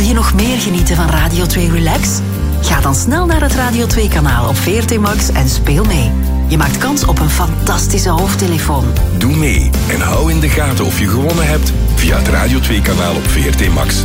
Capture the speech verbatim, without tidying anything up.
je nog meer genieten van Radio twee Relax? Ga dan snel naar het Radio twee kanaal op V R T Max en speel mee. Je maakt kans op een fantastische hoofdtelefoon. Doe mee en hou in de gaten of je gewonnen hebt via het Radio twee kanaal op V R T Max.